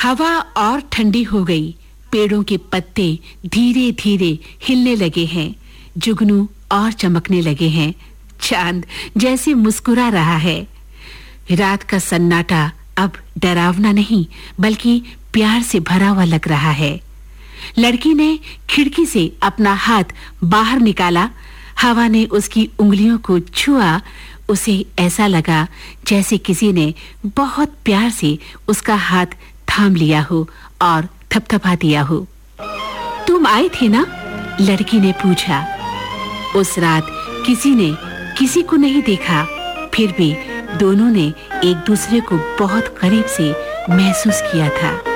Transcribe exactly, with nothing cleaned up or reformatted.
हवा और ठंडी हो गई। पेड़ों के पत्ते धीरे-धीरे हिलने लगे हैं। जुगनू और चमकने लगे हैं। चांद जैसे मुस्कुरा रहा है। रात का सन्नाटा अब डरावना नहीं बल्कि प्यार से भरा हुआ लग रहा है। लड़की ने खिड़की से अपना हाथ बाहर निकाला। हवा ने उसकी उंगलियों को छुआ। उसे ऐसा लगा जैसे किसी ने बहुत प्यार से उसका हाथ थाम लिया हो और थपथपा दिया हो। तुम आई थी ना? लड़की ने पूछा। उस रात किसी ने किसी को नहीं देखा, फिर भी दोनों ने एक दूसरे को बहुत करीब से महसूस किया था।